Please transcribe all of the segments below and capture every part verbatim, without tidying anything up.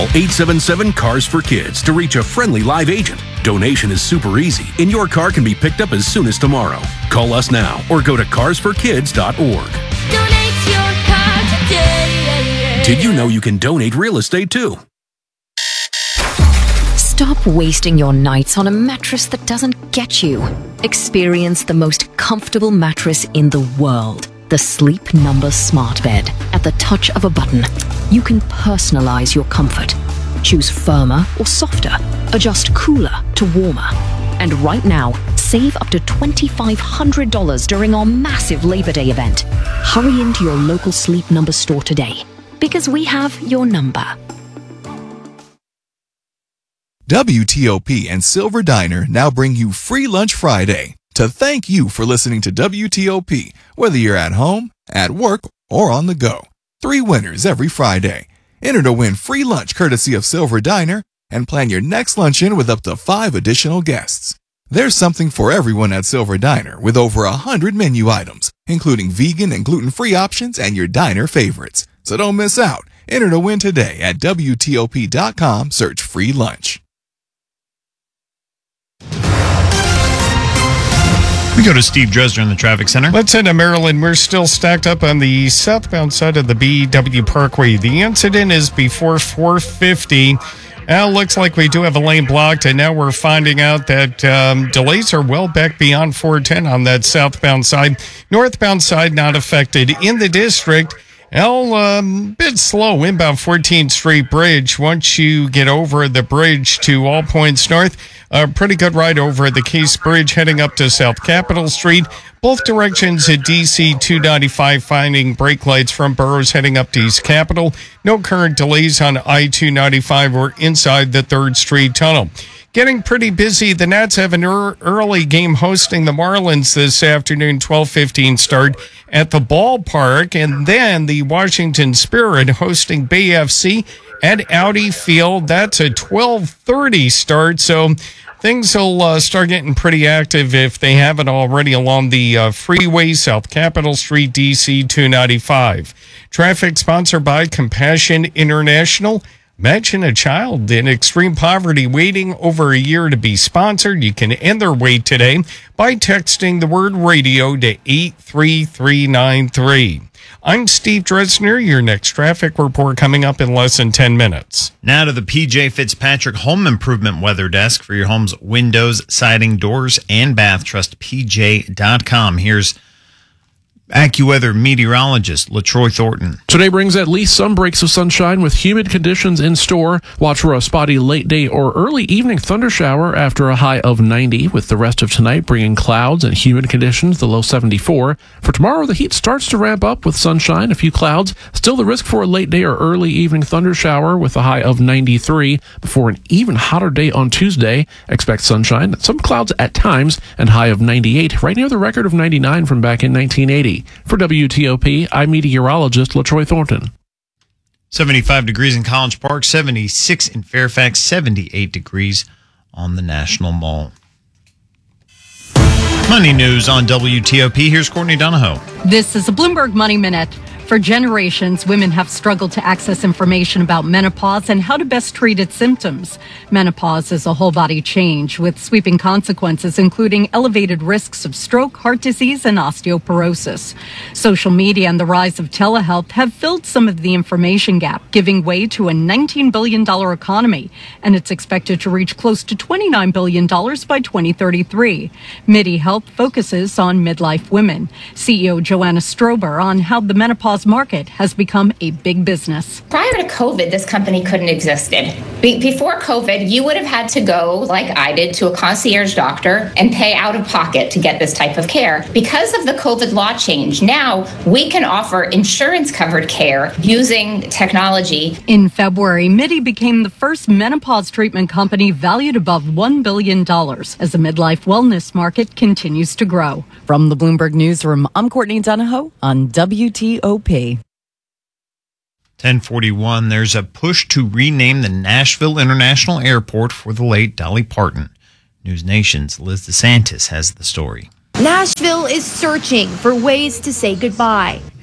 eight seven seven, C A R S for Kids to reach a friendly live agent. Donation is super easy, and your car can be picked up as soon as tomorrow. Call us now or go to cars for kids dot org. Donate your car today. Did you know you can donate real estate too? Stop wasting your nights on a mattress that doesn't get you. Experience the most comfortable mattress in the world. The Sleep Number Smart Bed. At the touch of a button, you can personalize your comfort. Choose firmer or softer. Adjust cooler to warmer. And right now, save up to two thousand five hundred dollars during our massive Labor Day event. Hurry into your local Sleep Number store today, because we have your number. W T O P and Silver Diner now bring you Free Lunch Friday to thank you for listening to W T O P, whether you're at home, at work, or on the go. Three winners every Friday. Enter to win free lunch courtesy of Silver Diner and plan your next luncheon with up to five additional guests. There's something for everyone at Silver Diner with over a hundred menu items, including vegan and gluten-free options and your diner favorites. So don't miss out. Enter to win today at W T O P dot com. Search free lunch. We go to Steve Dresner in the traffic center. Let's head to Maryland. We're still stacked up on the southbound side of the B W Parkway. The incident is before four fifty. Well, looks like we do have a lane blocked, and now we're finding out that um, delays are well back beyond four ten on that southbound side. Northbound side not affected. In the district, well, um, bit slow inbound fourteenth Street Bridge. Once you get over the bridge to All Points North, a pretty good ride over the Case Bridge heading up to South Capitol Street. Both directions at D C two ninety-five, finding brake lights from Burroughs heading up to East Capitol. No current delays on I two ninety-five or inside the third Street Tunnel. Getting pretty busy. The Nats have an er- early game hosting the Marlins this afternoon, twelve fifteen start at the ballpark. And then the Washington Spirit hosting Bay F C at Audi Field. That's a twelve thirty start. So things will uh, start getting pretty active if they haven't already along the uh, freeway, South Capitol Street, D C two ninety-five. Traffic sponsored by Compassion International. Imagine a child in extreme poverty waiting over a year to be sponsored. You can end their wait today by texting the word radio to eight three three nine three. I'm Steve Dresner. Your next traffic report coming up in less than ten minutes. Now to the P J Fitzpatrick Home Improvement Weather Desk for your home's windows, siding, doors, and bath. Trust P J dot com. Here's AccuWeather meteorologist LaTroy Thornton. Today brings at least some breaks of sunshine with humid conditions in store. Watch for a spotty late day or early evening thunder shower after a high of ninety, with the rest of tonight bringing clouds and humid conditions, the low seventy-four. For tomorrow, the heat starts to ramp up with sunshine, a few clouds. Still the risk for a late day or early evening thunder shower with a high of ninety-three. Before an even hotter day on Tuesday, expect sunshine, some clouds at times, and high of ninety-eight, right near the record of ninety-nine from back in nineteen eighty. For W T O P, I'm meteorologist LaTroy Thornton. seventy-five degrees in College Park, seventy-six in Fairfax, seventy-eight degrees on the National Mall. Money news on W T O P. Here's Courtney Donahoe. This is a Bloomberg Money Minute. For generations, women have struggled to access information about menopause and how to best treat its symptoms. Menopause is a whole body change with sweeping consequences, including elevated risks of stroke, heart disease, and osteoporosis. Social media and the rise of telehealth have filled some of the information gap, giving way to a nineteen billion dollars economy, and it's expected to reach close to twenty-nine billion dollars by twenty thirty-three. Midi Health focuses on midlife women. C E O Joanna Strober on how the menopause market has become a big business. Prior to COVID, this company couldn't have existed. Be- before COVID, you would have had to go, like I did, to a concierge doctor and pay out of pocket to get this type of care. Because of the COVID law change, now we can offer insurance-covered care using technology. In February, Midi became the first menopause treatment company valued above one billion dollars as the midlife wellness market continues to grow. From the Bloomberg Newsroom, I'm Courtney Donahoe on W T O P. ten forty-one, there's a push to rename the Nashville International Airport for the late Dolly Parton. News Nation's Liz DeSantis has the story. Nashville is searching for ways to say goodbye.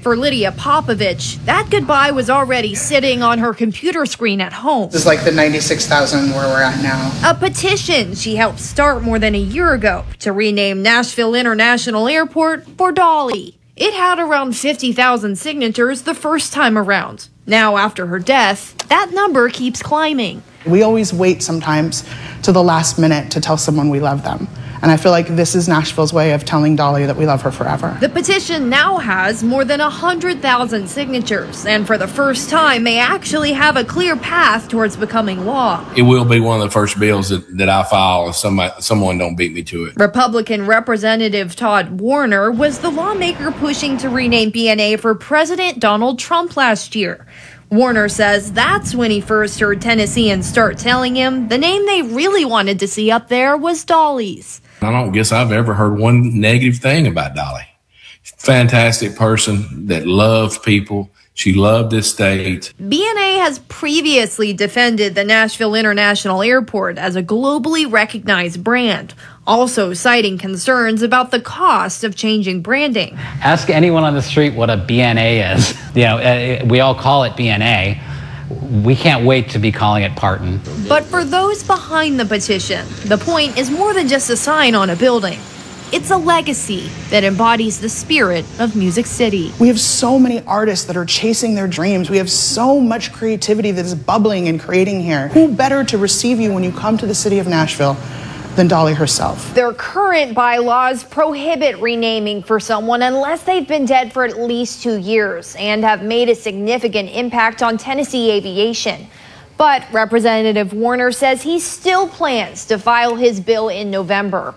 For Lydia Popovich, that goodbye was already sitting on her computer screen at home. This is like the ninety-six thousand where we're at now. A petition she helped start more than a year ago to rename Nashville International Airport for Dolly. It had around fifty thousand signatures the first time around. Now, after her death, that number keeps climbing. We always wait sometimes to the last minute to tell someone we love them. And I feel like this is Nashville's way of telling Dolly that we love her forever. The petition now has more than one hundred thousand signatures, and for the first time may actually have a clear path towards becoming law. It will be one of the first bills that, that I file if somebody, someone don't beat me to it. Republican Representative Todd Warner was the lawmaker pushing to rename B N A for President Donald Trump last year. Warner says that's when he first heard Tennesseans start telling him the name they really wanted to see up there was Dolly's. I don't guess I've ever heard one negative thing about Dolly. Fantastic person that loved people. She loved this state. B N A has previously defended the Nashville International Airport as a globally recognized brand, also citing concerns about the cost of changing branding. Ask anyone on the street what a B N A is. You know, uh, we all call it B N A. We can't wait to be calling it Parton. But for those behind the petition, the point is more than just a sign on a building. It's a legacy that embodies the spirit of Music City. We have so many artists that are chasing their dreams. We have so much creativity that is bubbling and creating here. Who better to receive you when you come to the city of Nashville than Dolly herself? Their current bylaws prohibit renaming for someone unless they've been dead for at least two years and have made a significant impact on Tennessee aviation. But Representative Warner says he still plans to file his bill in November.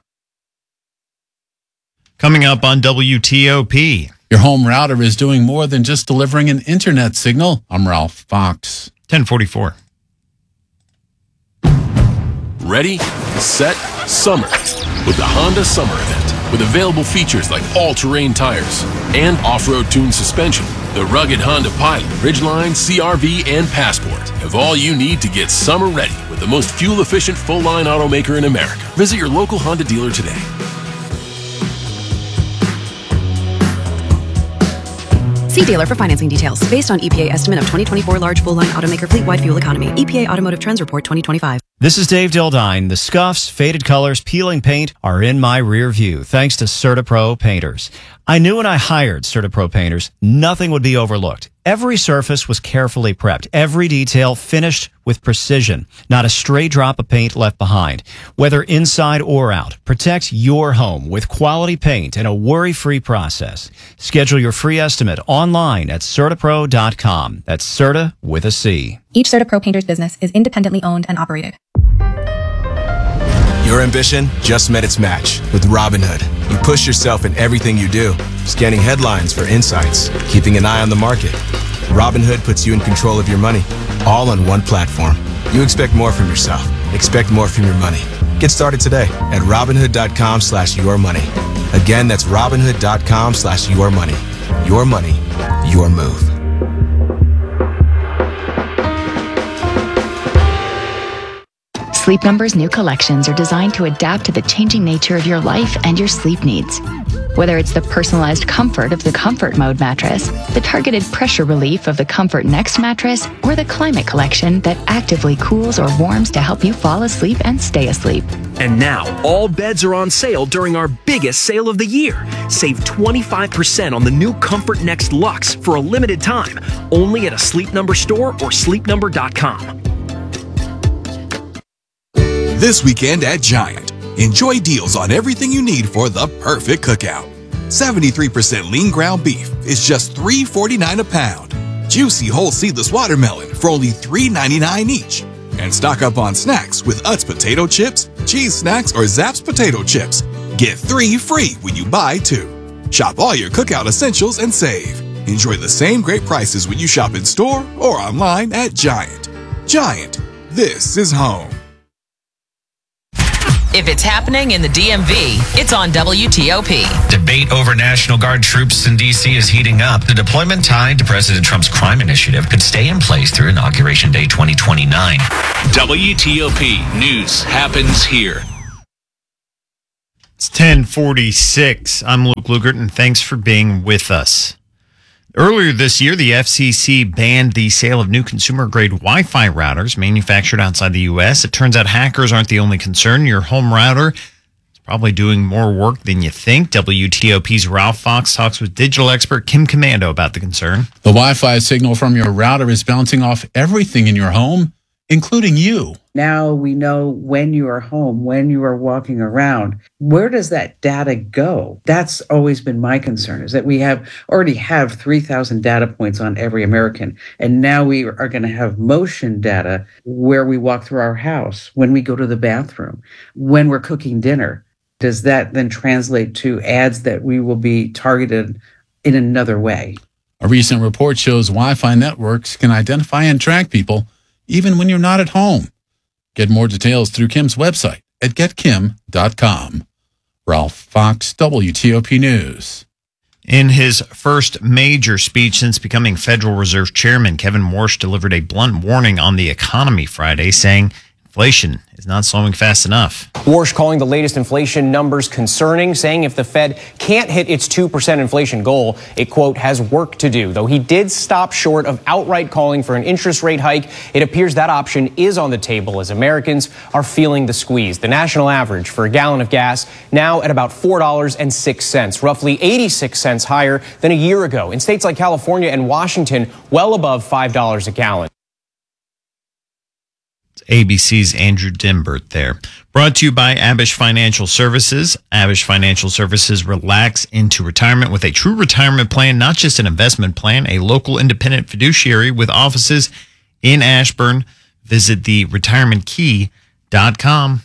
Coming up on W T O P. Your home router is doing more than just delivering an internet signal. I'm Ralph Fox. ten forty-four. Ready, set, summer with the Honda Summer Event. With available features like all-terrain tires and off-road tuned suspension, the rugged Honda Pilot, Ridgeline, C R V, and Passport have all you need to get summer ready with the most fuel-efficient full-line automaker in America. Visit your local Honda dealer today. See dealer for financing details. Based on E P A estimate of twenty twenty-four large full-line automaker fleet-wide fuel economy. E P A Automotive Trends Report twenty twenty-five. This is Dave Dildine. The scuffs, faded colors, peeling paint are in my rear view thanks to CertaPro Painters. I knew when I hired CertaPro Painters, nothing would be overlooked. Every surface was carefully prepped, every detail finished with precision. Not a stray drop of paint left behind. Whether inside or out, protect your home with quality paint and a worry-free process. Schedule your free estimate online at Certapro dot com. That's Certa with a C. Each CertaPro Painters business is independently owned and operated. Your ambition just met its match with Robinhood. You push yourself in everything you do, scanning headlines for insights, keeping an eye on the market. Robinhood puts you in control of your money, all on one platform. You expect more from yourself. Expect more from your money. Get started today at Robinhood dot com slash your money. Again, that's Robinhood dot com slash your money. Your money, your move. Sleep Number's new collections are designed to adapt to the changing nature of your life and your sleep needs. Whether it's the personalized comfort of the Comfort Mode mattress, the targeted pressure relief of the Comfort Next mattress, or the Climate Collection that actively cools or warms to help you fall asleep and stay asleep. And now, all beds are on sale during our biggest sale of the year. Save twenty-five percent on the new Comfort Next Luxe for a limited time, only at a Sleep Number store or sleep number dot com. This weekend at Giant, enjoy deals on everything you need for the perfect cookout. seventy-three percent lean ground beef is just three forty-nine a pound. Juicy whole seedless watermelon for only three ninety-nine each. And stock up on snacks with Utz potato chips, cheese snacks, or Zapp's potato chips. Get three free when you buy two. Shop all your cookout essentials and save. Enjoy the same great prices when you shop in store or online at Giant. Giant, this is home. If it's happening in the D M V, it's on W T O P. Debate over National Guard troops in D C is heating up. The deployment tied to President Trump's crime initiative could stay in place through Inauguration Day twenty twenty-nine. W T O P News happens here. It's ten forty-six. I'm Luke Lugert, and thanks for being with us. Earlier this year, the F C C banned the sale of new consumer-grade Wi-Fi routers manufactured outside the U S. It turns out hackers aren't the only concern. Your home router is probably doing more work than you think. W T O P's Ralph Fox talks with digital expert Kim Commando about the concern. The Wi-Fi signal from your router is bouncing off everything in your home, including you. Now we know when you are home, when you are walking around. Where does that data go? That's always been my concern, is that we have already have three thousand data points on every American. And now we are going to have motion data where we walk through our house, when we go to the bathroom, when we're cooking dinner. Does that then translate to ads that we will be targeted in another way? A recent report shows Wi-Fi networks can identify and track people even when you're not at home. Get more details through Kim's website at get kim dot com. Ralph Fox, W T O P News. In his first major speech since becoming Federal Reserve Chairman, Kevin Warsh delivered a blunt warning on the economy Friday, saying inflation is not slowing fast enough. Warsh calling the latest inflation numbers concerning, saying if the Fed can't hit its two percent inflation goal, it, quote, has work to do. Though he did stop short of outright calling for an interest rate hike, it appears that option is on the table as Americans are feeling the squeeze. The national average for a gallon of gas now at about four dollars and six cents, roughly eighty-six cents higher than a year ago. In states like California and Washington, well above five dollars a gallon. A B C's Andrew Dimbert there. Brought to you by Abish Financial Services. Abish Financial Services, relax into retirement with a true retirement plan, not just an investment plan, a local independent fiduciary with offices in Ashburn. Visit the retirement key dot com.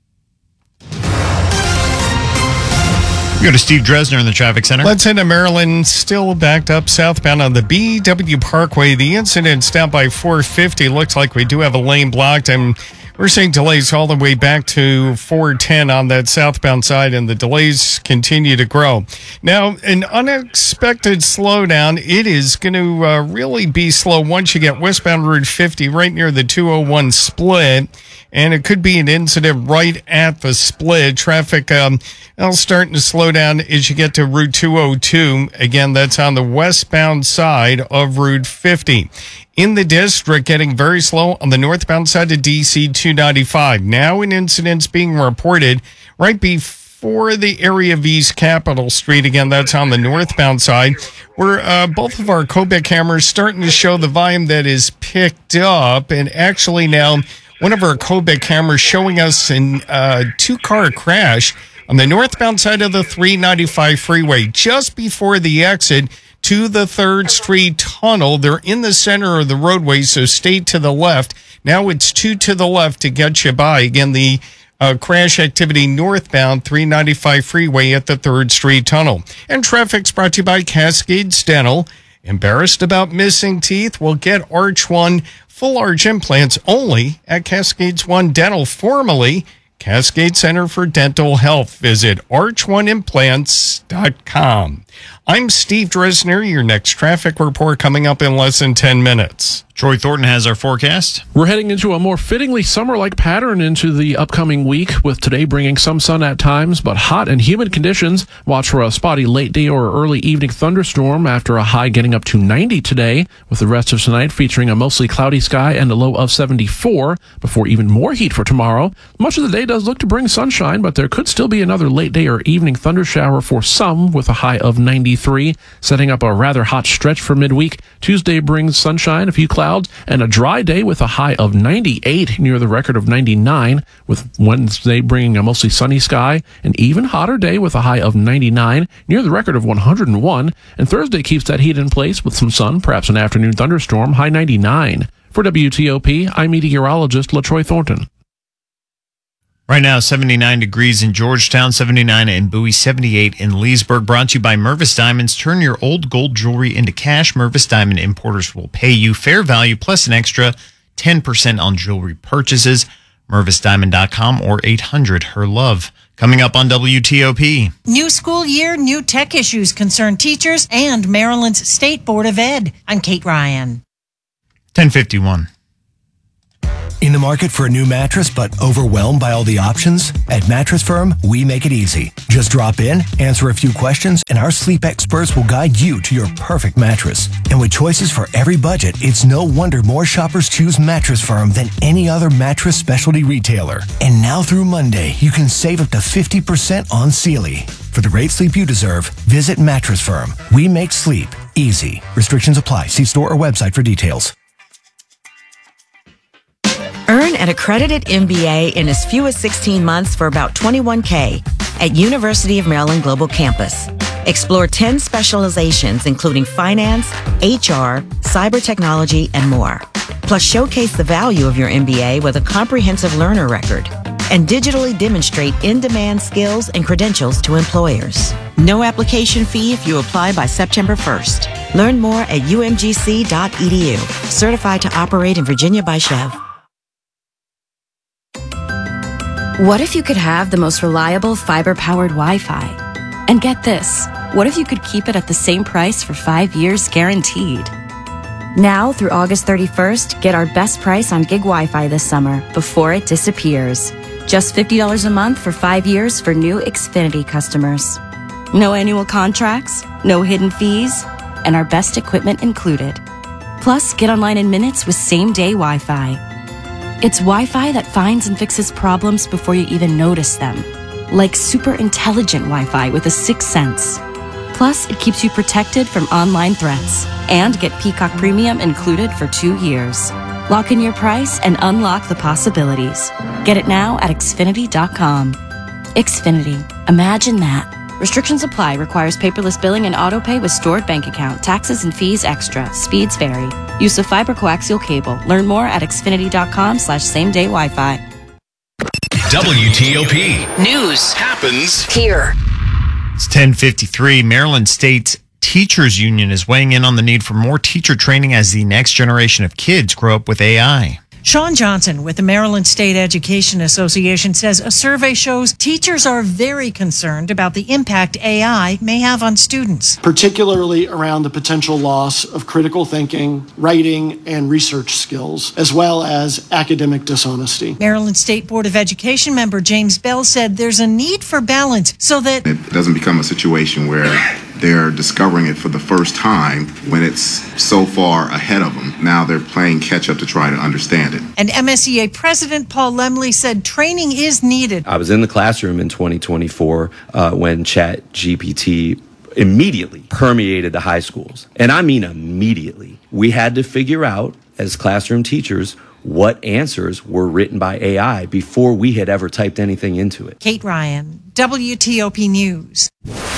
We go to Steve Dresner in the traffic center. Let's head to Maryland, still backed up southbound on the B W Parkway. The incident's down by four fifty. Looks like we do have a lane blocked, and we're seeing delays all the way back to four ten on that southbound side, and the delays continue to grow. Now, an unexpected slowdown. It is going to uh, really be slow once you get westbound Route fifty right near the two oh one split. And it could be an incident right at the split. Traffic um, starting to slow down as you get to Route two oh two. Again, that's on the westbound side of Route fifty. In the district, getting very slow on the northbound side of D C two ninety-five. Now an incident's being reported right before the area of East Capitol Street. Again, that's on the northbound side, where uh, both of our Kobe cameras starting to show the volume that is picked up. And actually now, one of our Kobe cameras showing us a uh, two-car crash on the northbound side of the three ninety-five freeway just before the exit to the third Street Tunnel. They're in the center of the roadway, so stay to the left. Now it's two to the left to get you by. Again, the uh, crash activity northbound three ninety-five freeway at the third Street Tunnel. And traffic's brought to you by Cascades Dental. Embarrassed about missing teeth? Well, get Arch One full arch implants only at Cascades One Dental, formerly Cascade Center for Dental Health. Visit arch one implants dot com. I'm Steve Dresner. Your next traffic report coming up in less than ten minutes. Troy Thornton has our forecast. We're heading into a more fittingly summer-like pattern into the upcoming week, with today bringing some sun at times, but hot and humid conditions. Watch for a spotty late day or early evening thunderstorm after a high getting up to ninety today, with the rest of tonight featuring a mostly cloudy sky and a low of seventy-four, before even more heat for tomorrow. Much of the day does look to bring sunshine, but there could still be another late day or evening thundershower for some, with a high of ninety-three, setting up a rather hot stretch for midweek. Tuesday brings sunshine, a few clouds, and a dry day with a high of ninety-eight near the record of ninety-nine, with Wednesday bringing a mostly sunny sky, an even hotter day with a high of ninety-nine near the record of one hundred one, and Thursday keeps that heat in place with some sun, perhaps an afternoon thunderstorm, high ninety-nine. For W T O P, I'm meteorologist LaTroy Thornton. Right now, seventy-nine degrees in Georgetown, seventy-nine in Bowie, seventy-eight in Leesburg. Brought to you by Mervis Diamonds. Turn your old gold jewelry into cash. Mervis Diamond importers will pay you fair value plus an extra ten percent on jewelry purchases. Mervis Diamond dot com or eight hundred her love. Coming up on W T O P. New school year, new tech issues concern teachers and Maryland's State Board of Ed. I'm Kate Ryan. ten fifty-one. In the market for a new mattress but overwhelmed by all the options? At Mattress Firm, we make it easy. Just drop in, answer a few questions, and our sleep experts will guide you to your perfect mattress. And with choices for every budget, it's no wonder more shoppers choose Mattress Firm than any other mattress specialty retailer. And now through Monday, you can save up to fifty percent on Sealy. For the great sleep you deserve, visit Mattress Firm. We make sleep easy. Restrictions apply. See store or website for details. Earn an accredited M B A in as few as sixteen months for about twenty-one thousand dollars at University of Maryland Global Campus. Explore ten specializations including finance, H R, cyber technology, and more. Plus showcase the value of your M B A with a comprehensive learner record and digitally demonstrate in-demand skills and credentials to employers. No application fee if you apply by September first. Learn more at u m g c dot e d u. Certified to operate in Virginia by Chev. What if you could have the most reliable fiber-powered Wi-Fi? And get this, what if you could keep it at the same price for five years guaranteed? Now, through August thirty-first, get our best price on gig Wi-Fi this summer before it disappears. Just fifty dollars a month for five years for new Xfinity customers. No annual contracts, no hidden fees, and our best equipment included. Plus, get online in minutes with same-day Wi-Fi. It's Wi-Fi that finds and fixes problems before you even notice them. Like super intelligent Wi-Fi with a sixth sense. Plus, it keeps you protected from online threats. And get Peacock Premium included for two years. Lock in your price and unlock the possibilities. Get it now at Xfinity dot com. Xfinity. Imagine that. Restrictions apply. Requires paperless billing and auto pay with stored bank account. Taxes and fees extra. Speeds vary. Use of fiber coaxial cable. Learn more at Xfinity dot com slash same day Wi-Fi. W T O P. News happens here. It's ten fifty-three. Maryland State Teachers Union is weighing in on the need for more teacher training as the next generation of kids grow up with A I. Sean Johnson with the Maryland State Education Association says a survey shows teachers are very concerned about the impact A I may have on students. Particularly around the potential loss of critical thinking, writing, and research skills, as well as academic dishonesty. Maryland State Board of Education member James Bell said there's a need for balance so that it doesn't become a situation where they're discovering it for the first time when it's so far ahead of them. Now they're playing catch up to try to understand it. And M S E A President Paul Lemley said training is needed. I was in the classroom in twenty twenty-four uh, when Chat G P T immediately permeated the high schools. And I mean immediately. We had to figure out as classroom teachers what answers were written by A I before we had ever typed anything into it. Kate Ryan, W T O P News.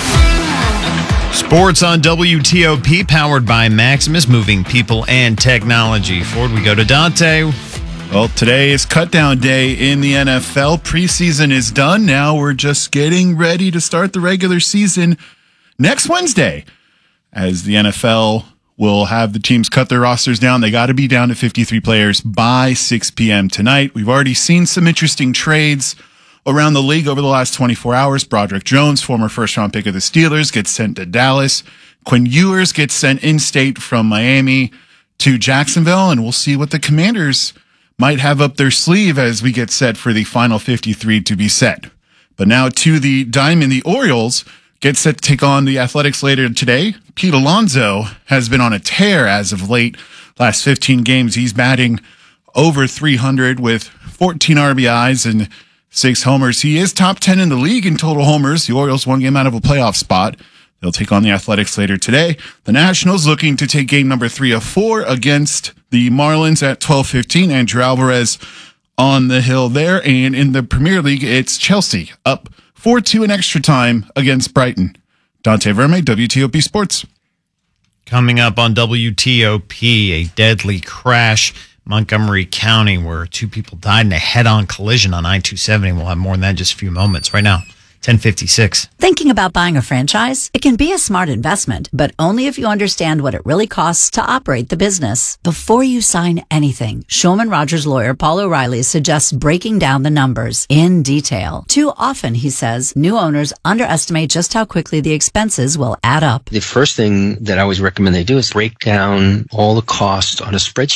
Sports on W T O P, powered by Maximus, moving people and technology. Forward we go to Dante. Well, today is cutdown day in the N F L. Preseason is done. Now we're just getting ready to start the regular season next Wednesday, as the N F L will have the teams cut their rosters down. They got to be down to fifty-three players by six p.m. tonight. We've already seen some interesting trades around the league over the last twenty-four hours. Broderick Jones, former first-round pick of the Steelers, gets sent to Dallas. Quinn Ewers gets sent in-state from Miami to Jacksonville, and we'll see what the Commanders might have up their sleeve as we get set for the final fifty-three to be set. But now to the Diamond, the Orioles get set to take on the Athletics later today. Pete Alonso has been on a tear as of late. Last fifteen games, he's batting over three hundred with fourteen R B Is and six homers. He is top ten in the league in total homers. The Orioles one game out of a playoff spot. They'll take on the Athletics later today. The Nationals looking to take game number three of four against the Marlins at twelve fifteen. Andrew Alvarez on the hill there. And in the Premier League, it's Chelsea up four two in extra time against Brighton. Dante Verme, W T O P Sports. Coming up on W T O P, a deadly crash Montgomery County where two people died in a head-on collision on I two seventy. We'll have more than that in just a few moments. Right now, ten fifty-six. Thinking about buying a franchise? It can be a smart investment, but only if you understand what it really costs to operate the business. Before you sign anything, Shulman Rogers lawyer Paul O'Reilly suggests breaking down the numbers in detail. Too often, he says, new owners underestimate just how quickly the expenses will add up. The first thing that I always recommend they do is break down all the costs on a spreadsheet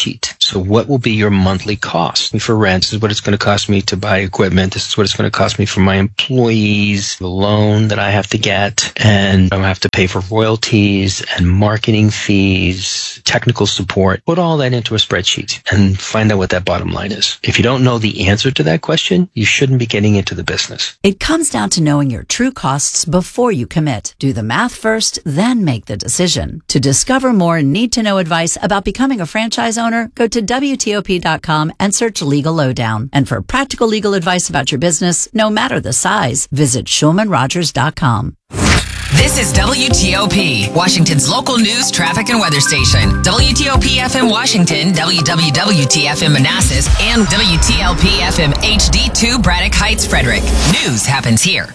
So what will be your monthly cost for rent? This is what it's going to cost me to buy equipment. This is what it's going to cost me for my employees, the loan that I have to get, and I have to pay for royalties and marketing fees, technical support. Put all that into a spreadsheet and find out what that bottom line is. If you don't know the answer to that question, you shouldn't be getting into the business. It comes down to knowing your true costs before you commit. Do the math first, then make the decision. To discover more need-to-know advice about becoming a franchise owner, go to W T O P dot com and search Legal Lowdown. And for practical legal advice about your business, no matter the size, visit Shulman Rogers dot com. This is W T O P, Washington's local news, traffic, and weather station. W T O P F M Washington, W W W T F M Manassas, and W T L P F M H D two Braddock Heights, Frederick. News happens here.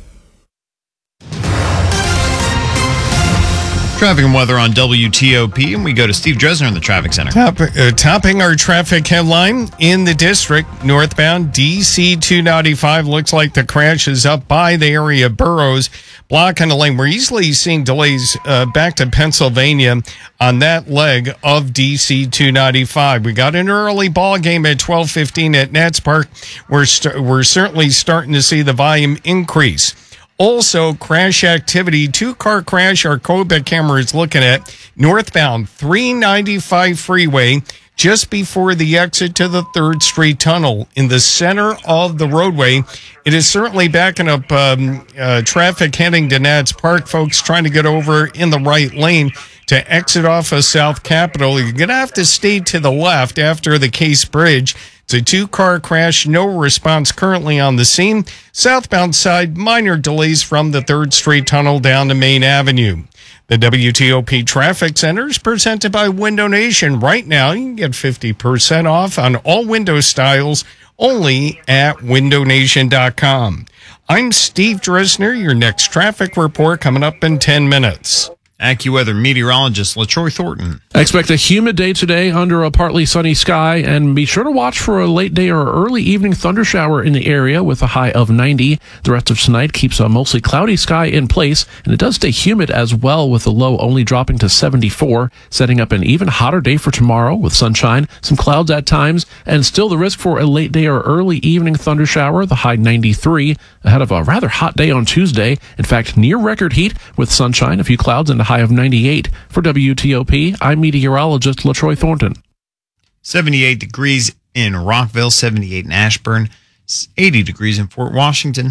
Traffic and weather on W T O P, and we go to Steve Dresner in the traffic center. Top, uh, topping our traffic headline in the district, northbound D C two ninety-five looks like the crash is up by the area of Burroughs, blocking the lane. We're easily seeing delays uh, back to Pennsylvania on that leg of D C two ninety-five. We got an early ball game at twelve fifteen at Nats Park. We're st- we're certainly starting to see the volume increase. Also, crash activity, two-car crash our Kobe camera is looking at, northbound three ninety-five freeway, just before the exit to the third Street Tunnel in the center of the roadway. It is certainly backing up um, uh, traffic heading to Nats Park, folks trying to get over in the right lane to exit off of South Capitol. You're going to have to stay to the left after the Case Bridge. It's a two-car crash, no response currently on the scene. Southbound side, minor delays from the third Street Tunnel down to Main Avenue. The W T O P Traffic Center is presented by Window Nation. Right now, you can get fifty percent off on all window styles only at window nation dot com. I'm Steve Dresner. Your next traffic report coming up in ten minutes. AccuWeather meteorologist LaTroy Thornton. Expect a humid day today under a partly sunny sky, and be sure to watch for a late day or early evening thundershower in the area with a high of ninety. The rest of tonight keeps a mostly cloudy sky in place, and it does stay humid as well, with the low only dropping to seventy-four, setting up an even hotter day for tomorrow with sunshine, some clouds at times, and still the risk for a late day or early evening thundershower, the high ninety-three, ahead of a rather hot day on Tuesday. In fact, near record heat with sunshine, a few clouds, and a high of ninety-eight. For W T O P, I'm meteorologist LaTroy Thornton. seventy-eight degrees in Rockville, seventy-eight in Ashburn, eighty degrees in Fort Washington.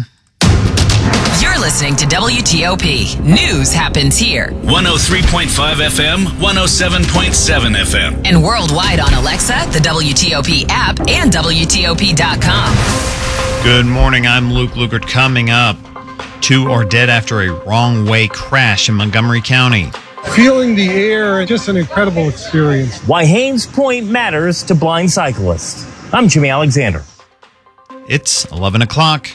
You're listening to W T O P. News happens here. one oh three point five F M, one oh seven point seven F M. And worldwide on Alexa, the W T O P app, and W T O P dot com. Good morning. I'm Luke Lukert. Coming up, two are dead after a wrong-way crash in Montgomery County. Feeling the air, just an incredible experience. Why Haynes Point matters to blind cyclists. I'm Jimmy Alexander. It's eleven o'clock.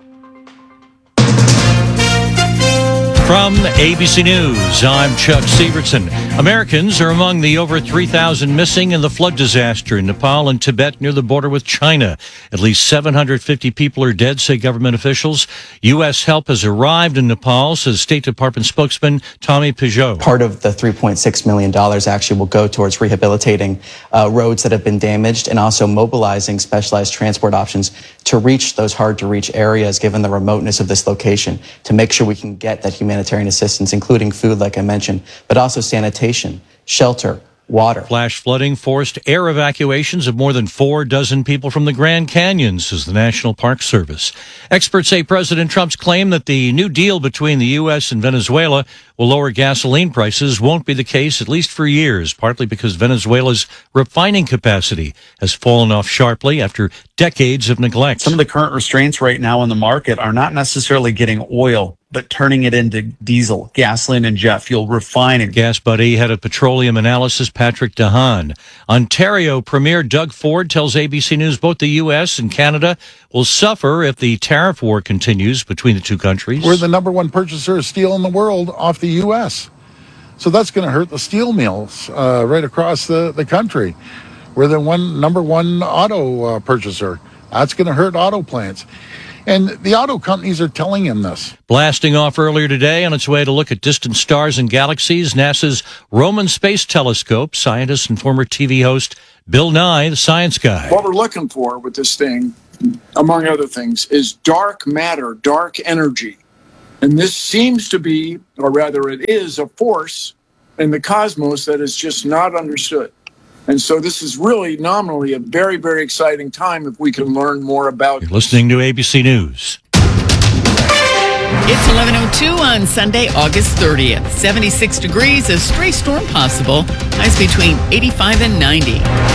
From A B C News, I'm Chuck Severson. Americans are among the over three thousand missing in the flood disaster in Nepal and Tibet near the border with China. At least seven hundred fifty people are dead, say government officials. U S help has arrived in Nepal, says State Department spokesman Tommy Peugeot. Part of the three point six million dollars actually will go towards rehabilitating uh, roads that have been damaged and also mobilizing specialized transport options to reach those hard-to-reach areas, given the remoteness of this location, to make sure we can get that humanitarian assistance, including food, like I mentioned, but also sanitation, shelter, water. Flash flooding forced air evacuations of more than four dozen people from the Grand Canyon, says the National Park Service. Experts say President Trump's claim that the new deal between the U S and Venezuela will lower gasoline prices won't be the case, at least for years, partly because Venezuela's refining capacity has fallen off sharply after decades of neglect. Some of the current restraints right now in the market are not necessarily getting oil, but turning it into diesel, gasoline, and jet fuel refining. Gas Buddy head of petroleum analysis Patrick DeHaan. Ontario Premier Doug Ford tells A B C News both the U S and Canada will suffer if the tariff war continues between the two countries. We're the number one purchaser of steel in the world off the U S. So that's going to hurt the steel mills uh, right across the, the country. We're the one number one auto uh, purchaser. That's going to hurt auto plants. And the auto companies are telling him this. Blasting off earlier today on its way to look at distant stars and galaxies, NASA's Roman Space Telescope, scientist and former T V host Bill Nye, the science guy. What we're looking for with this thing, among other things, is dark matter, dark energy. And this seems to be, or rather it is, a force in the cosmos that is just not understood. And so this is really nominally a very, very exciting time if we can learn more about it. You're listening to A B C News. It's eleven oh two on Sunday, August thirtieth. seventy-six degrees, a stray storm possible. Highs between eighty-five and ninety.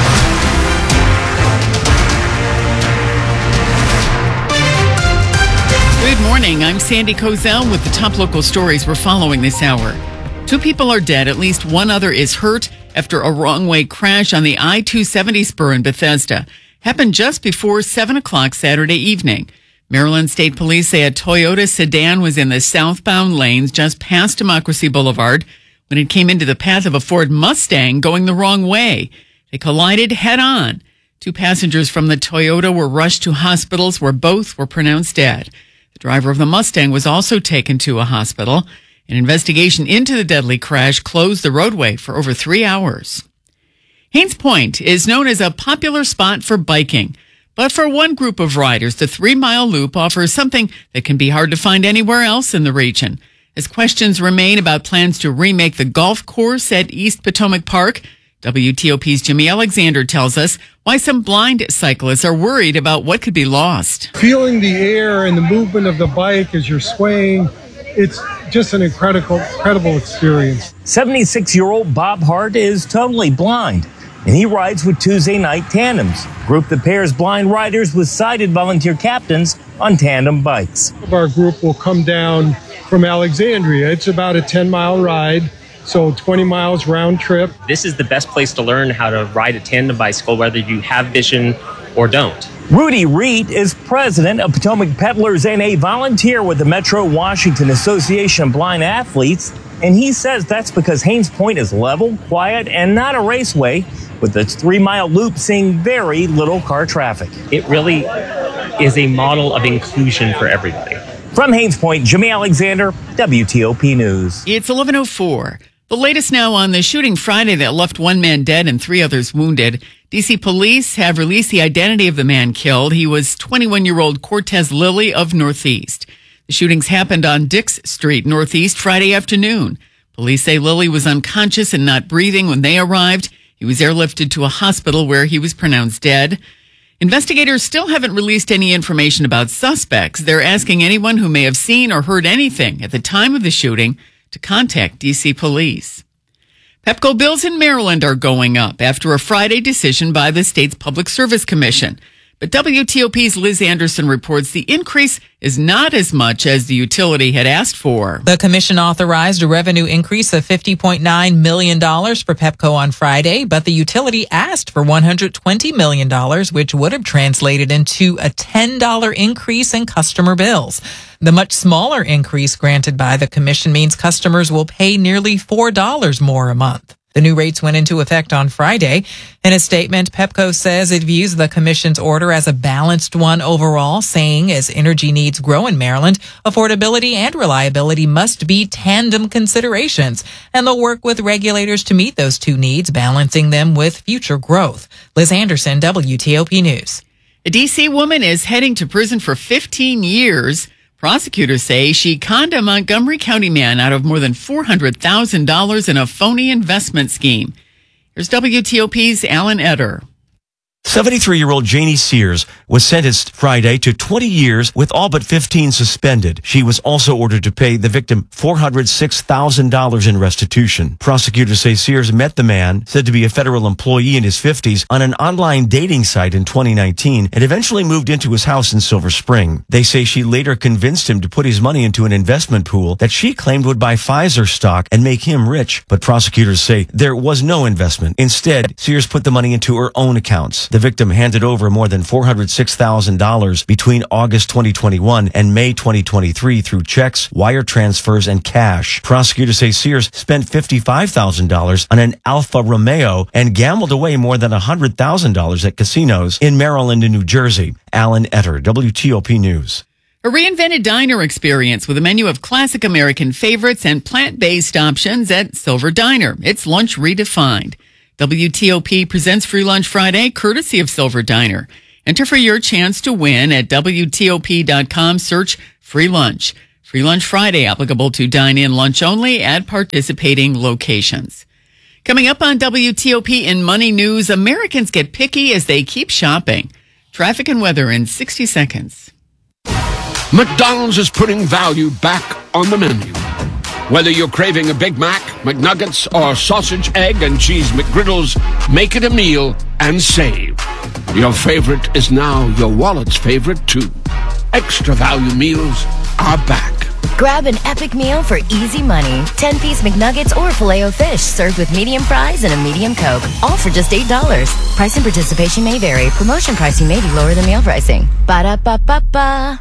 Good morning. I'm Sandy Kozel with the top local stories we're following this hour. Two people are dead. At least one other is hurt after a wrong-way crash on the I two seventy spur in Bethesda. Happened just before seven o'clock Saturday evening. Maryland State Police say a Toyota sedan was in the southbound lanes just past Democracy Boulevard when it came into the path of a Ford Mustang going the wrong way. They collided head-on. Two passengers from the Toyota were rushed to hospitals where both were pronounced dead. The driver of the Mustang was also taken to a hospital. An investigation into the deadly crash closed the roadway for over three hours. Haines Point is known as a popular spot for biking. But for one group of riders, the three-mile loop offers something that can be hard to find anywhere else in the region. As questions remain about plans to remake the golf course at East Potomac Park, W T O P's Jimmy Alexander tells us why some blind cyclists are worried about what could be lost. Feeling the air and the movement of the bike as you're swaying, it's just an incredible, incredible experience. seventy-six-year-old Bob Hart is totally blind, and he rides with Tuesday Night Tandems, a group that pairs blind riders with sighted volunteer captains on tandem bikes. Our group will come down from Alexandria. It's about a ten-mile ride, so twenty miles round trip. This is the best place to learn how to ride a tandem bicycle, whether you have vision or don't. Rudy Reed is president of Potomac Peddlers and a volunteer with the Metro Washington Association of Blind Athletes. And he says that's because Haines Point is level, quiet, and not a raceway, with its three-mile loop seeing very little car traffic. It really is a model of inclusion for everybody. From Haines Point, Jimmy Alexander, W T O P News. It's eleven oh four. The latest now on the shooting Friday that left one man dead and three others wounded. D C police have released the identity of the man killed. He was twenty-one-year-old Cortez Lilly of Northeast. The shootings happened on Dix Street, Northeast, Friday afternoon. Police say Lilly was unconscious and not breathing when they arrived. He was airlifted to a hospital where he was pronounced dead. Investigators still haven't released any information about suspects. They're asking anyone who may have seen or heard anything at the time of the shooting to contact D C police. Pepco bills in Maryland are going up after a Friday decision by the state's Public Service Commission. But W T O P's Liz Anderson reports the increase is not as much as the utility had asked for. The commission authorized a revenue increase of fifty point nine million dollars for Pepco on Friday, but the utility asked for one hundred twenty million dollars, which would have translated into a ten dollars increase in customer bills. The much smaller increase granted by the commission means customers will pay nearly four dollars more a month. The new rates went into effect on Friday. In a statement, Pepco says it views the commission's order as a balanced one overall, saying as energy needs grow in Maryland, affordability and reliability must be tandem considerations, and they'll work with regulators to meet those two needs, balancing them with future growth. Liz Anderson, W T O P News. A D C woman is heading to prison for fifteen years. Prosecutors say she conned a Montgomery County man out of more than four hundred thousand dollars in a phony investment scheme. Here's W T O P's Alan Etter. seventy-three-year-old Janie Sears was sentenced Friday to twenty years with all but fifteen suspended. She was also ordered to pay the victim four hundred six thousand dollars in restitution. Prosecutors say Sears met the man, said to be a federal employee in his fifties, on an online dating site in twenty nineteen and eventually moved into his house in Silver Spring. They say she later convinced him to put his money into an investment pool that she claimed would buy Pfizer stock and make him rich. But prosecutors say there was no investment. Instead, Sears put the money into her own accounts. The victim handed over more than four hundred six thousand dollars between August twenty twenty-one and May twenty twenty-three through checks, wire transfers, and cash. Prosecutors say Sears spent fifty-five thousand dollars on an Alfa Romeo and gambled away more than one hundred thousand dollars at casinos in Maryland and New Jersey. Alan Etter, W T O P News. A reinvented diner experience with a menu of classic American favorites and plant-based options at Silver Diner. It's lunch redefined. W T O P presents Free Lunch Friday, courtesy of Silver Diner. Enter for your chance to win at W T O P dot com. Search Free Lunch. Free Lunch Friday, applicable to dine-in lunch only at participating locations. Coming up on W T O P in Money News, Americans get picky as they keep shopping. Traffic and weather in sixty seconds. McDonald's is putting value back on the menu. Whether you're craving a Big Mac, McNuggets, or sausage, egg, and cheese McGriddles, make it a meal and save. Your favorite is now your wallet's favorite, too. Extra value meals are back. Grab an epic meal for easy money. ten-piece McNuggets or Filet-O-Fish served with medium fries and a medium Coke. All for just eight dollars. Price and participation may vary. Promotion pricing may be lower than meal pricing. Ba-da-ba-ba-ba.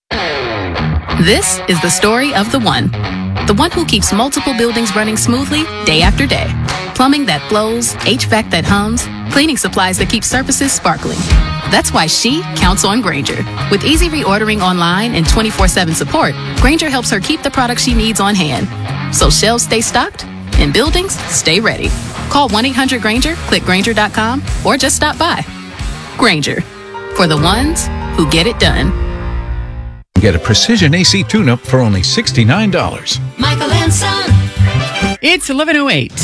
This is the story of the one. The one who keeps multiple buildings running smoothly day after day. Plumbing that flows, H V A C that hums, cleaning supplies that keep surfaces sparkling. That's why she counts on Grainger. With easy reordering online and twenty-four seven support, Grainger helps her keep the products she needs on hand. So shelves stay stocked and buildings stay ready. Call one eight hundred Grainger, click Grainger dot com, or just stop by. Grainger, for the ones who get it done. Get a precision A C tune-up for only sixty-nine dollars. Michael and Son. It's eleven oh eight.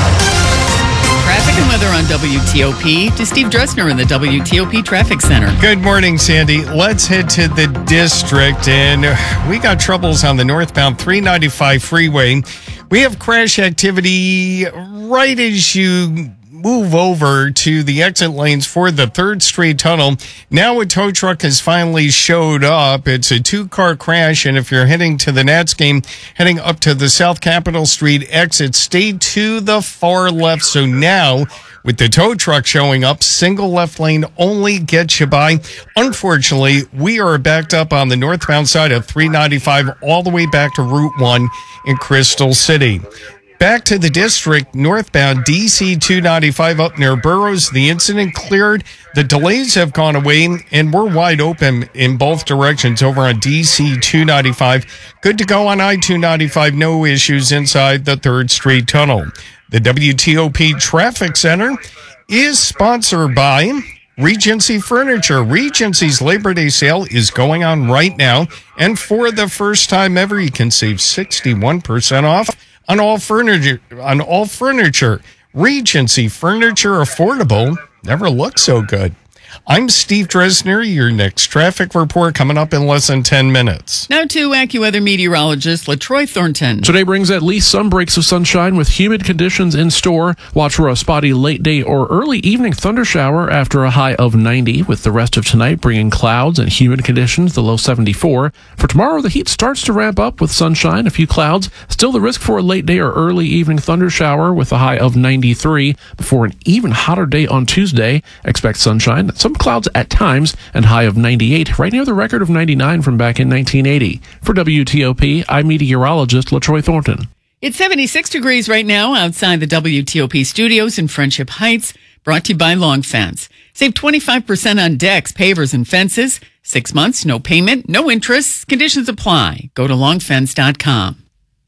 Traffic and weather on W T O P to Steve Dressner in the W T O P Traffic Center. Good morning, Sandy. Let's head to the district, and we got troubles on the northbound three ninety-five freeway. We have crash activity right as you move over to the exit lanes for the third Street Tunnel. Now a tow truck has finally showed up. It's a two-car crash, and if you're heading to the Nats game, heading up to the South Capitol Street exit, stay to the far left. So now, with the tow truck showing up, single left lane only gets you by. Unfortunately, we are backed up on the northbound side of three ninety-five all the way back to Route one in Crystal City. Back to the district, northbound D C two ninety-five up near Burroughs. The incident cleared. The delays have gone away, and we're wide open in both directions over on D C two ninety-five. Good to go on I two ninety-five. No issues inside the third Street Tunnel. The W T O P Traffic Center is sponsored by Regency Furniture. Regency's Labor Day sale is going on right now, and for the first time ever, you can save sixty-one percent off on all furniture. On all furniture, Regency Furniture, affordable, never looked so good. I'm Steve Dresner. Your next traffic report coming up in less than ten minutes. Now to AccuWeather meteorologist LaTroy Thornton. Today brings at least some breaks of sunshine with humid conditions in store. Watch for a spotty late day or early evening thunder shower after a high of ninety, with the rest of tonight bringing clouds and humid conditions, the low seventy-four. For tomorrow, the heat starts to ramp up with sunshine, a few clouds. Still the risk for a late day or early evening thunder shower with a high of ninety-three. Before an even hotter day on Tuesday, expect sunshine, some clouds at times, and high of ninety-eight, right near the record of ninety-nine from back in nineteen eighty. For W T O P, I'm meteorologist LaTroy Thornton. It's seventy-six degrees right now outside the W T O P studios in Friendship Heights, brought to you by Long Fence. Save twenty-five percent on decks, pavers, and fences. Six months, no payment, no interest. Conditions apply. Go to long fence dot com.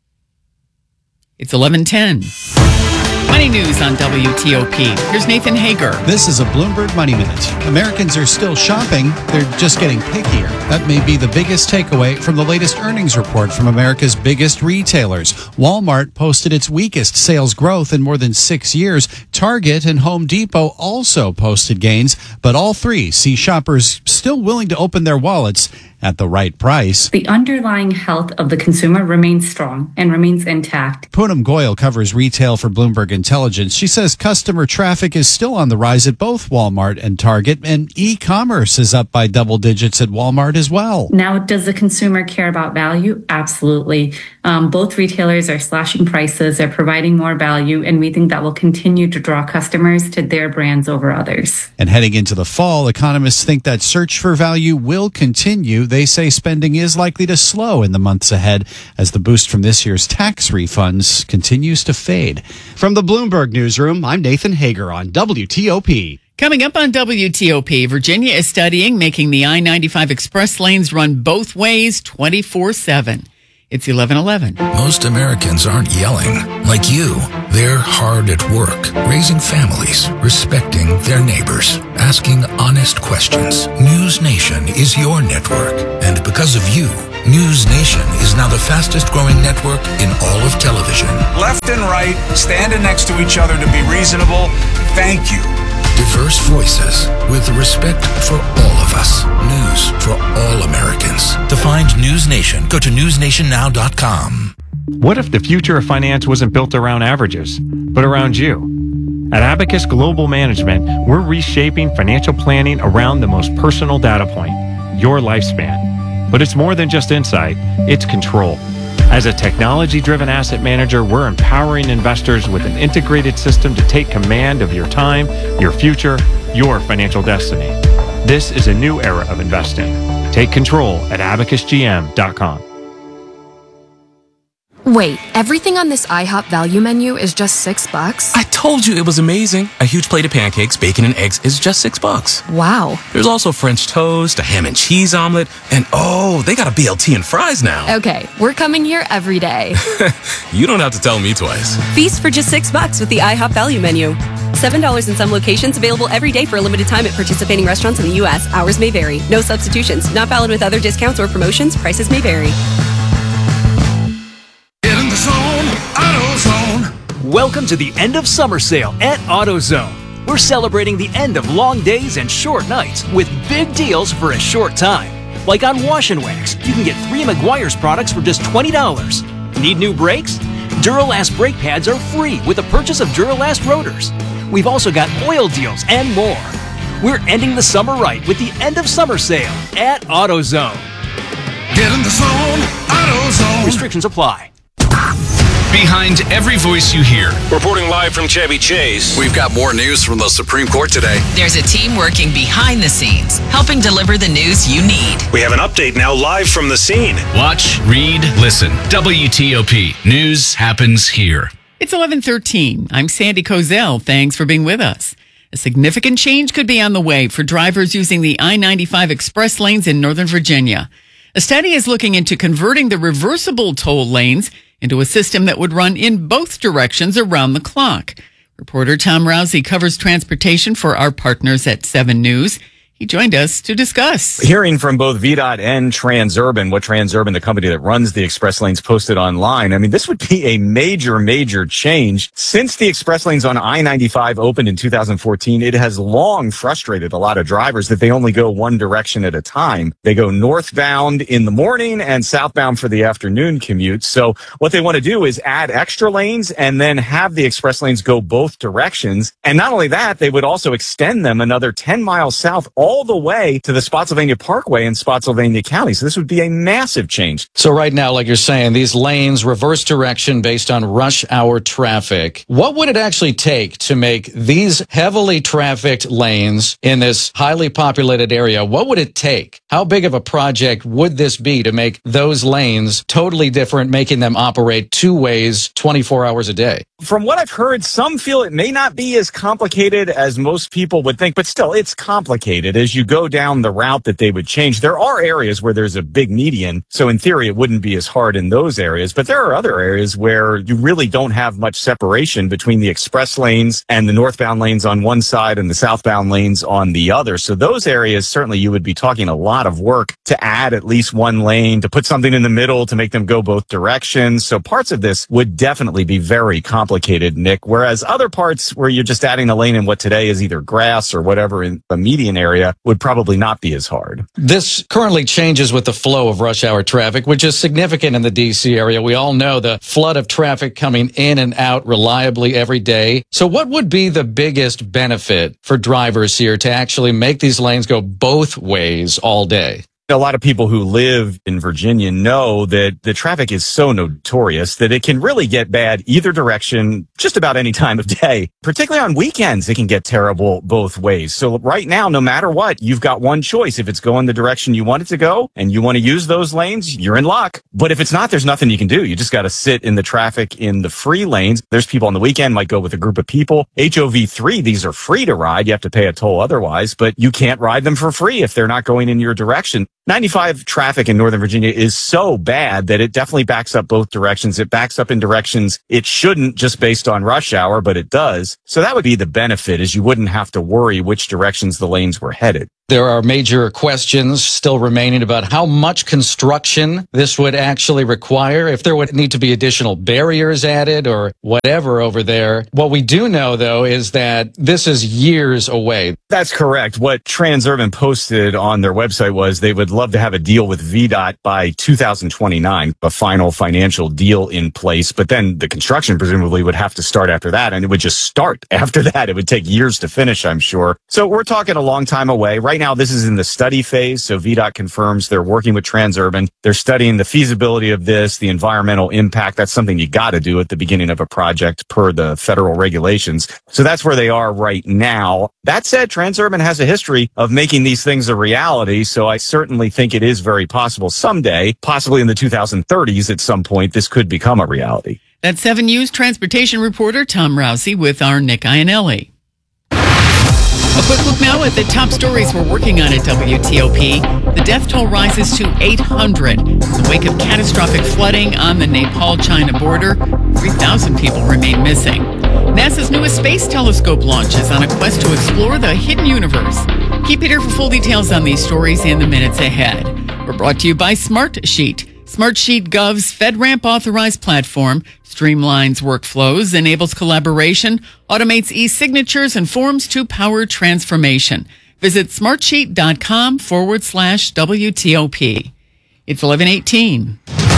It's eleven ten. Money News on W T O P. Here's Nathan Hager. This is a Bloomberg Money Minute. Americans are still shopping. They're just getting pickier. That may be the biggest takeaway from the latest earnings report from America's biggest retailers. Walmart posted its weakest sales growth in more than six years. Target and Home Depot also posted gains, but all three see shoppers still willing to open their wallets at the right price. The underlying health of the consumer remains strong and remains intact. Poonam Goyal covers retail for Bloomberg Intelligence. She says customer traffic is still on the rise at both Walmart and Target, and e-commerce is up by double digits at Walmart as well. Now, does the consumer care about value? Absolutely. Um, both retailers are slashing prices, they're providing more value, and we think that will continue to draw customers to their brands over others. And heading into the fall, economists think that search for value will continue. They say spending is likely to slow in the months ahead as the boost from this year's tax refunds continues to fade. From the Bloomberg Newsroom, I'm Nathan Hager on W T O P. Coming up on W T O P, Virginia is studying making the I ninety-five express lanes run both ways twenty-four seven. It's eleven eleven. Most Americans aren't yelling like you. They're hard at work, raising families, respecting their neighbors, asking honest questions. News Nation is your network. And because of you, News Nation is now the fastest growing network in all of television. Left and right, standing next to each other to be reasonable. Thank you. Diverse voices with respect for all of us. News for all Americans. To find News Nation, go to news nation now dot com. What if the future of finance wasn't built around averages, but around you? At Abacus Global Management, we're reshaping financial planning around the most personal data point, your lifespan. But it's more than just insight, it's control. As a technology-driven asset manager, we're empowering investors with an integrated system to take command of your time, your future, your financial destiny. This is a new era of investing. Take control at abacus g m dot com. Wait, everything on this IHOP value menu is just six bucks? I told you it was amazing. A huge plate of pancakes, bacon, and eggs is just six bucks. Wow. There's also French toast, a ham and cheese omelet, and oh, they got a B L T and fries now. Okay, we're coming here every day. You don't have to tell me twice. Feast for just six bucks with the IHOP value menu. Seven dollars in some locations, available every day for a limited time at participating restaurants in the U S. Hours may vary. No substitutions. Not valid with other discounts or promotions. Prices may vary. Welcome to the end of summer sale at AutoZone. We're celebrating the end of long days and short nights with big deals for a short time. Like on Wash and Wax, you can get three Meguiar's products for just twenty dollars. Need new brakes? Duralast brake pads are free with the purchase of Duralast rotors. We've also got oil deals and more. We're ending the summer right with the end of summer sale at AutoZone. Get in the zone, AutoZone. Restrictions apply. Behind every voice you hear. Reporting live from Chevy Chase. We've got more news from the Supreme Court today. There's a team working behind the scenes, helping deliver the news you need. We have an update now live from the scene. Watch, read, listen. W T O P. News happens here. It's eleven thirteen. I'm Sandy Kozel. Thanks for being with us. A significant change could be on the way for drivers using the I ninety-five express lanes in Northern Virginia. A study is looking into converting the reversible toll lanes into a system that would run in both directions around the clock. Reporter Tom Rousey covers transportation for our partners at seven News. He joined us to discuss. Hearing from both V DOT and Transurban, what Transurban, the company that runs the express lanes, posted online. I mean, this would be a major, major change. Since the express lanes on I ninety-five opened in two thousand fourteen, it has long frustrated a lot of drivers that they only go one direction at a time. They go northbound in the morning and southbound for the afternoon commute. So what they want to do is add extra lanes and then have the express lanes go both directions. And not only that, they would also extend them another ten miles south all the way to the Spotsylvania Parkway in Spotsylvania County. So this would be a massive change. So right now, like you're saying, these lanes reverse direction based on rush hour traffic. What would it actually take to make these heavily trafficked lanes in this highly populated area? What would it take? How big of a project would this be to make those lanes totally different, making them operate two ways, twenty-four hours a day? From what I've heard, some feel it may not be as complicated as most people would think, but still, it's complicated. As you go down the route that they would change, there are areas where there's a big median, so in theory, it wouldn't be as hard in those areas, but there are other areas where you really don't have much separation between the express lanes and the northbound lanes on one side and the southbound lanes on the other. So those areas, certainly you would be talking a lot of work to add at least one lane, to put something in the middle, to make them go both directions. So parts of this would definitely be very complicated, Nick, whereas other parts where you're just adding a lane in what today is either grass or whatever in the median area would probably not be as hard. This currently changes with the flow of rush hour traffic, which is significant in the D C area. We all know the flood of traffic coming in and out reliably every day. So what would be the biggest benefit for drivers here to actually make these lanes go both ways all day? A lot of people who live in Virginia know that the traffic is so notorious that it can really get bad either direction just about any time of day. Particularly on weekends, it can get terrible both ways. So right now, no matter what, you've got one choice. If it's going the direction you want it to go and you want to use those lanes, you're in luck. But if it's not, there's nothing you can do. You just got to sit in the traffic in the free lanes. There's people on the weekend might go with a group of people. H O V three, these are free to ride. You have to pay a toll otherwise, but you can't ride them for free if they're not going in your direction. ninety-five traffic in Northern Virginia is so bad that it definitely backs up both directions. It backs up in directions it shouldn't just based on rush hour, but it does. So that would be the benefit, is you wouldn't have to worry which directions the lanes were headed. There are major questions still remaining about how much construction this would actually require, if there would need to be additional barriers added or whatever over there. What we do know, though, is that this is years away. That's correct. What Transurban posted on their website was they would love to have a deal with V DOT by two thousand twenty-nine, a final financial deal in place. But then the construction presumably would have to start after that, and it would just start after that. It would take years to finish, I'm sure. So we're talking a long time away. Right now, this is in the study phase, so V DOT confirms they're working with Transurban. They're studying the feasibility of this, the environmental impact. That's something you got to do at the beginning of a project per the federal regulations. So that's where they are right now. That said, Transurban has a history of making these things a reality, so I certainly think it is very possible someday, possibly in the two thousand thirties at some point, this could become a reality. That's seven News transportation reporter Tom Rousey with our Nick Iannelli. A quick look now at the top stories we're working on at W T O P. The death toll rises to eight hundred. In the wake of catastrophic flooding on the Nepal-China border, three thousand people remain missing. NASA's newest space telescope launches on a quest to explore the hidden universe. Keep it here for full details on these stories in the minutes ahead. We're brought to you by Smartsheet. Smartsheet Gov's FedRAMP authorized platform streamlines workflows, enables collaboration, automates e-signatures, and forms to power transformation. Visit smartsheet.com forward slash WTOP. It's eleven eighteen.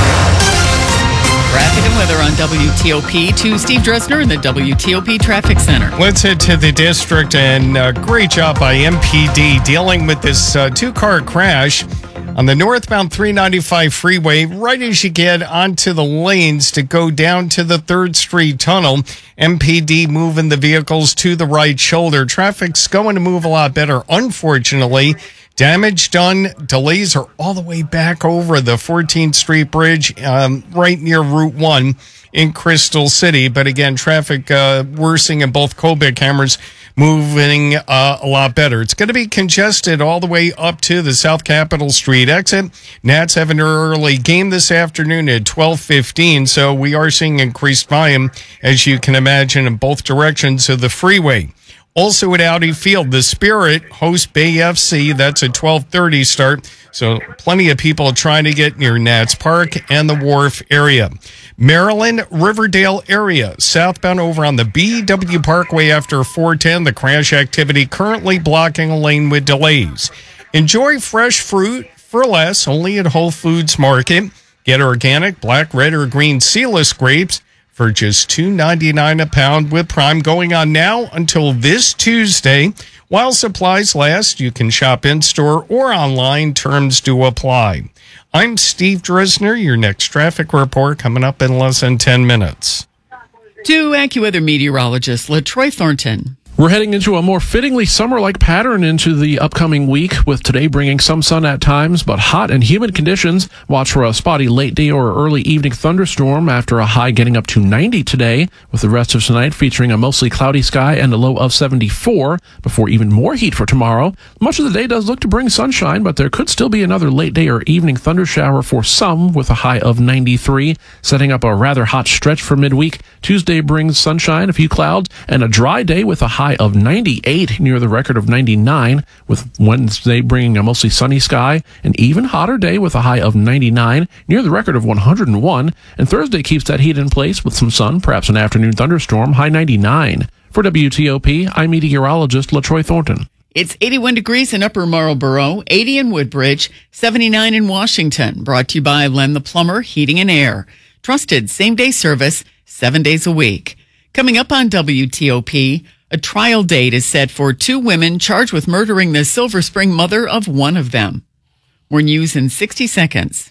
Traffic and weather on W T O P to Steve Dresner in the W T O P Traffic Center. Let's head to the district, and uh, great job by M P D dealing with this uh, two-car crash on the northbound three ninety-five freeway, right as you get onto the lanes to go down to the third Street Tunnel. M P D moving the vehicles to the right shoulder. Traffic's going to move a lot better. Unfortunately, damage done. Delays are all the way back over the fourteenth Street Bridge, um, right near Route one in Crystal City. But again, traffic uh, worsening in both Colbeck cameras, moving uh, a lot better. It's going to be congested all the way up to the South Capitol Street exit. Nats have an early game this afternoon at twelve fifteen, so we are seeing increased volume, as you can imagine, in both directions of the freeway. Also at Audi Field, the Spirit hosts Bay F C. That's a twelve thirty start. So plenty of people trying to get near Nats Park and the Wharf area. Maryland, Riverdale area, southbound over on the B W Parkway after four ten. The crash activity currently blocking a lane with delays. Enjoy fresh fruit for less, only at Whole Foods Market. Get organic, black, red, or green seedless grapes for just two ninety-nine a pound with Prime, going on now until this Tuesday. While supplies last, you can shop in-store or online. Terms do apply. I'm Steve Dresner. Your next traffic report coming up in less than ten minutes. To AccuWeather meteorologist LaTroy Thornton. We're heading into a more fittingly summer-like pattern into the upcoming week, with today bringing some sun at times, but hot and humid conditions. Watch for a spotty late day or early evening thunderstorm after a high getting up to ninety today, with the rest of tonight featuring a mostly cloudy sky and a low of seventy-four, before even more heat for tomorrow. Much of the day does look to bring sunshine, but there could still be another late day or evening thundershower for some, with a high of ninety-three, setting up a rather hot stretch for midweek. Tuesday brings sunshine, a few clouds, and a dry day with a high of ninety-eight, near the record of ninety-nine, with Wednesday bringing a mostly sunny sky, an even hotter day with a high of ninety-nine, near the record of one hundred one, and Thursday keeps that heat in place with some sun, perhaps an afternoon thunderstorm, high ninety-nine. For W T O P, I'm meteorologist LaTroy Thornton. It's eighty-one degrees in Upper Marlboro, eighty in Woodbridge, seventy-nine in Washington. Brought to you by Len the Plumber Heating and Air. Trusted same-day service, seven days a week. Coming up on W T O P, a trial date is set for two women charged with murdering the Silver Spring mother of one of them. More news in sixty seconds.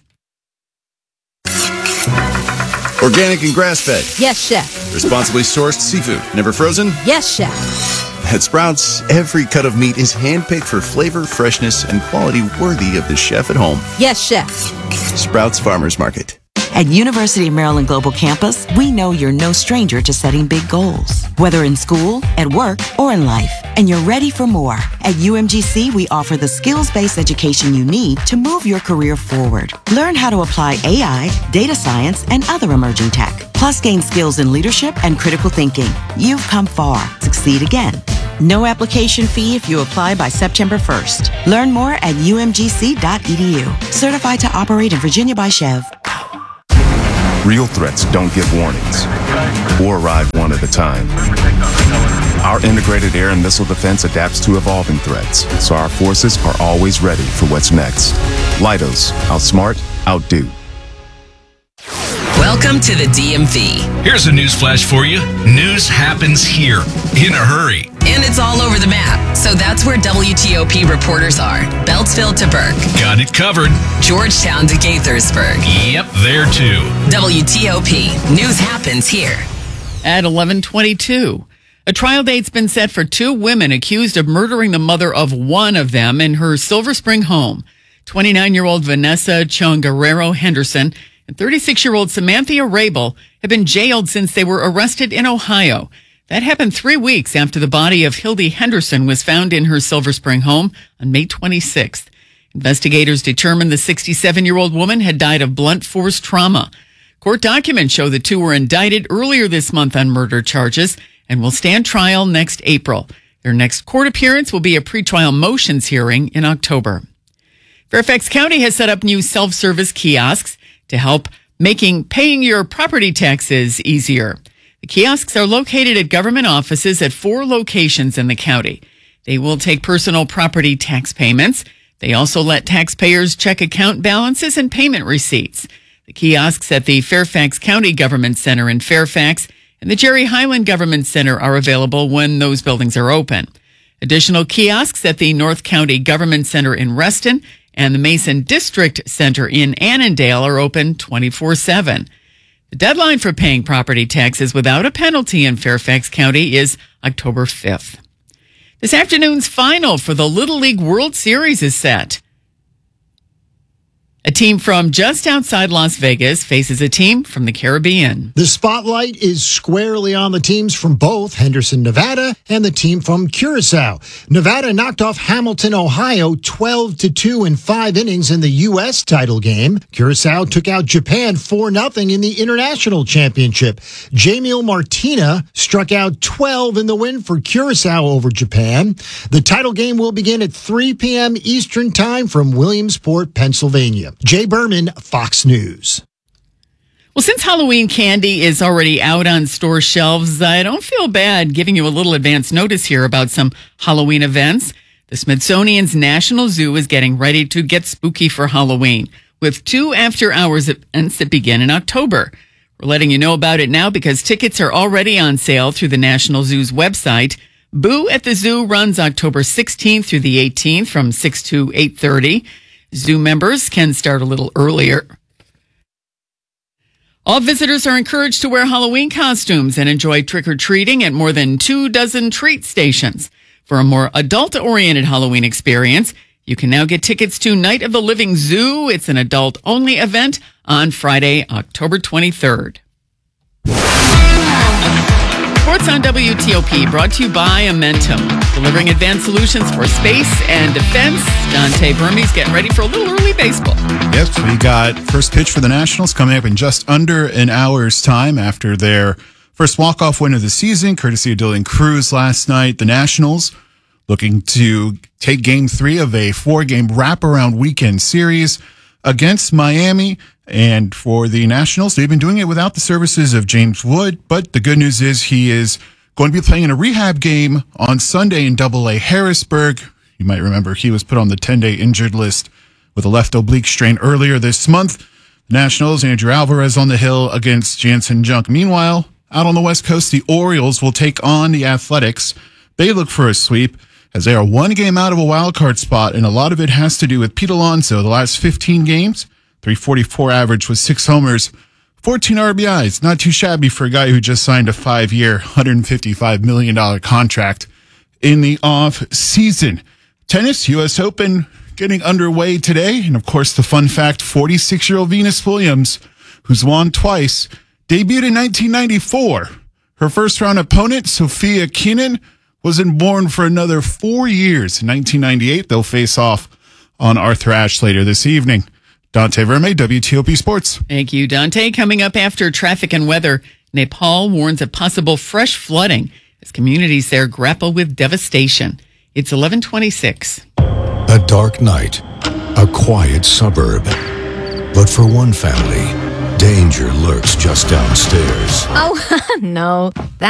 Organic and grass-fed. Yes, chef. Responsibly sourced seafood. Never frozen? Yes, chef. At Sprouts, every cut of meat is handpicked for flavor, freshness, and quality worthy of the chef at home. Yes, chef. Sprouts Farmers Market. At University of Maryland Global Campus, we know you're no stranger to setting big goals, whether in school, at work, or in life, and you're ready for more. At U M G C, we offer the skills-based education you need to move your career forward. Learn how to apply A I, data science, and other emerging tech, plus gain skills in leadership and critical thinking. You've come far. Succeed again. No application fee if you apply by September first. Learn more at U M G C dot E D U. Certified to operate in Virginia by Chev. Real threats don't give warnings or arrive one at a time. Our integrated air and missile defense adapts to evolving threats, so our forces are always ready for what's next. Leidos, outsmart, outdo. Welcome to the D M V. Here's a news flash for you. News happens here in a hurry. And it's all over the map. So that's where W T O P reporters are. Beltsville to Burke. Got it covered. Georgetown to Gaithersburg. Yep, there too. W T O P. News happens here. At eleven twenty-two, a trial date's been set for two women accused of murdering the mother of one of them in her Silver Spring home. twenty-nine-year-old Vanessa Chongarero Henderson and thirty-six-year-old Samantha Rabel have been jailed since they were arrested in Ohio. That happened three weeks after the body of Hildy Henderson was found in her Silver Spring home on May twenty-sixth. Investigators determined the sixty-seven-year-old woman had died of blunt force trauma. Court documents show the two were indicted earlier this month on murder charges and will stand trial next April. Their next court appearance will be a pretrial motions hearing in October. Fairfax County has set up new self-service kiosks to help making paying your property taxes easier. The kiosks are located at government offices at four locations in the county. They will take personal property tax payments. They also let taxpayers check account balances and payment receipts. The kiosks at the Fairfax County Government Center in Fairfax and the Jerry Highland Government Center are available when those buildings are open. Additional kiosks at the North County Government Center in Reston and the Mason District Center in Annandale are open twenty-four seven. The deadline for paying property taxes without a penalty in Fairfax County is October fifth. This afternoon's final for the Little League World Series is set. A team from just outside Las Vegas faces a team from the Caribbean. The spotlight is squarely on the teams from both Henderson, Nevada, and the team from Curacao. Nevada knocked off Hamilton, Ohio, twelve to two in five innings in the U S title game. Curacao took out Japan four nothing in the International Championship. Jamiel Martina struck out twelve in the win for Curacao over Japan. The title game will begin at three p.m. Eastern Time from Williamsport, Pennsylvania. Jay Berman, Fox News. Well, since Halloween candy is already out on store shelves, I don't feel bad giving you a little advance notice here about some Halloween events. The Smithsonian's National Zoo is getting ready to get spooky for Halloween with two after-hours events that begin in October. We're letting you know about it now because tickets are already on sale through the National Zoo's website. Boo at the Zoo runs October sixteenth through the eighteenth from six to eight thirty. Zoo members can start a little earlier. All visitors are encouraged to wear Halloween costumes and enjoy trick-or-treating at more than two dozen treat stations. For a more adult-oriented Halloween experience, you can now get tickets to Night of the Living Zoo. It's an adult-only event on Friday, October twenty-third. Sports on W T O P, brought to you by Amentum, delivering advanced solutions for space and defense. Dante Vermes getting ready for a little early baseball. Yes, we got first pitch for the Nationals coming up in just under an hour's time after their first walk-off win of the season, courtesy of Dylan Cruz last night. The Nationals looking to take game three of a four-game wraparound weekend series against Miami. And for the Nationals, they've been doing it without the services of James Wood. But the good news is he is going to be playing in a rehab game on Sunday in Double A Harrisburg. You might remember he was put on the ten-day injured list with a left oblique strain earlier this month. The Nationals, Andrew Alvarez on the hill against Jansen Junk. Meanwhile, out on the West Coast, the Orioles will take on the Athletics. They look for a sweep as they are one game out of a wild card spot, and a lot of it has to do with Pete Alonso. The last fifteen games, three forty-four average with six homers, fourteen R B Is. Not too shabby for a guy who just signed a five-year, one hundred fifty-five million dollars contract in the off-season. Tennis, U S Open getting underway today. And, of course, the fun fact, forty-six-year-old Venus Williams who's won twice, debuted in nineteen ninety-four. Her first-round opponent, Sophia Kenin, wasn't born for another four years. In nineteen ninety-eight, they'll face off on Arthur Ashe later this evening. Dante Verme, W T O P Sports. Thank you, Dante. Coming up after traffic and weather, Nepal warns of possible fresh flooding as communities there grapple with devastation. It's eleven twenty-six. A dark night, a quiet suburb. But for one family, danger lurks just downstairs. Oh, no. That